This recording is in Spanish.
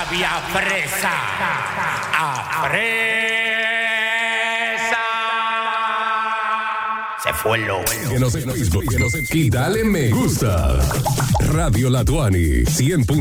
sabía a fresa. A fresa. Se fue el lobo. Síguenos en Facebook y dale me gusta. Radio La Tuani 100.